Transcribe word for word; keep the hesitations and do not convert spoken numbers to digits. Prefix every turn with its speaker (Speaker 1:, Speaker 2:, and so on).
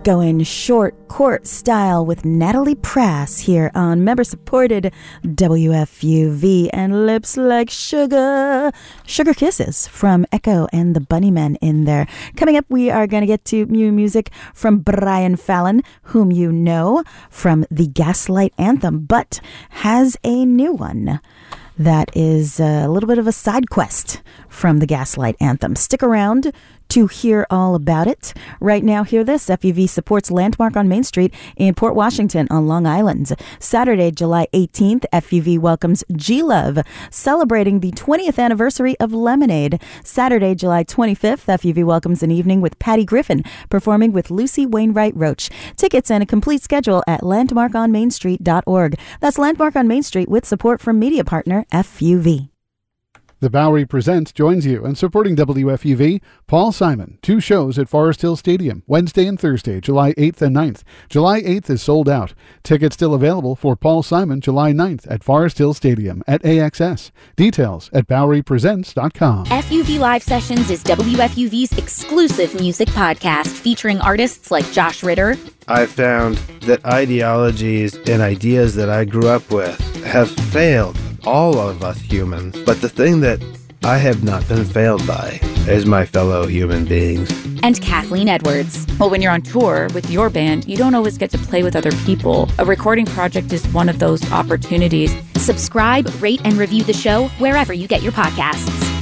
Speaker 1: Going short court style with Natalie Prass here on member-supported W F U V and Lips Like Sugar. Sugar Kisses from Echo and the Bunnymen in there. Coming up, we are going to get to new music from Brian Fallon, whom you know from the Gaslight Anthem, but has a new one that is a little bit of a side quest from the Gaslight Anthem. Stick around to hear all about it. Right now, hear this. F U V supports Landmark on Main Street in Port Washington on Long Island. Saturday, July eighteenth, F U V welcomes G-Love, celebrating the twentieth anniversary of Lemonade. Saturday, July twenty-fifth, F U V welcomes an evening with Patty Griffin, performing with Lucy Wainwright Roach. Tickets and a complete schedule at landmark on main street dot org. That's Landmark on Main Street with support from media partner F U V.
Speaker 2: The Bowery Presents joins you, and supporting W F U V, Paul Simon. Two shows at Forest Hill Stadium, Wednesday and Thursday, July eighth and ninth. July eighth is sold out. Tickets still available for Paul Simon, July ninth at Forest Hill Stadium at A X S. Details at bowery presents dot com.
Speaker 3: F U V Live Sessions is W F U V's exclusive music podcast featuring artists like Josh Ritter.
Speaker 4: I found that ideologies and ideas that I grew up with have failed all of us humans, but the thing that I have not been failed by is my fellow human beings.
Speaker 3: And Kathleen Edwards.
Speaker 5: Well, when you're on tour with your band, you don't always get to play with other people. A recording project is one of those opportunities.
Speaker 3: Subscribe, rate, and review the show wherever you get your podcasts.